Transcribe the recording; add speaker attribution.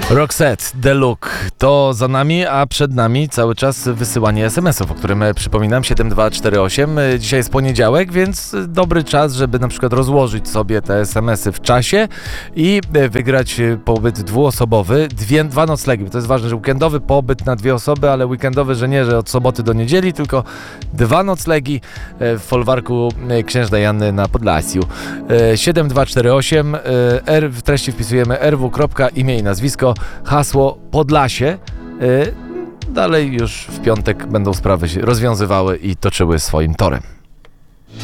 Speaker 1: Roxette, The Look, to za nami, a przed nami cały czas wysyłanie SMS-ów, o którym przypominam, 7248. Dzisiaj jest poniedziałek, więc dobry czas, żeby na przykład rozłożyć sobie te SMS-y w czasie i wygrać pobyt dwuosobowy, dwa noclegi. To jest ważne, że weekendowy pobyt na 2 osoby, ale weekendowy, że nie, że od soboty do niedzieli, tylko 2 noclegi w folwarku Księżnej Anny na Podlasiu. 7248, w treści wpisujemy rw. Imię i nazwisko, hasło Podlasie. Dalej już w piątek będą sprawy się rozwiązywały i toczyły swoim torem.